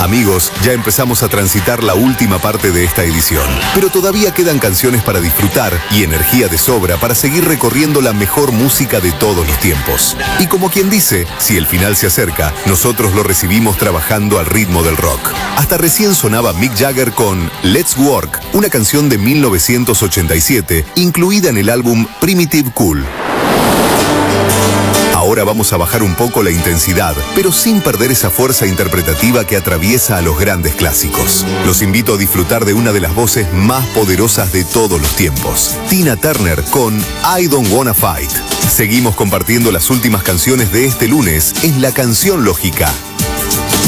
Amigos, ya empezamos a transitar la última parte de esta edición, pero todavía quedan canciones para disfrutar y energía de sobra para seguir recorriendo la mejor música de todos los tiempos. Y como quien dice, si el final se acerca, nosotros lo recibimos trabajando al ritmo del rock. Hasta recién sonaba Mick Jagger con Let's Work, una canción de 1987, incluida en el álbum Primitive Cool. Ahora vamos a bajar un poco la intensidad, pero sin perder esa fuerza interpretativa que atraviesa a los grandes clásicos. Los invito a disfrutar de una de las voces más poderosas de todos los tiempos, Tina Turner con I Don't Wanna Fight. Seguimos compartiendo las últimas canciones de este lunes en La Canción Lógica.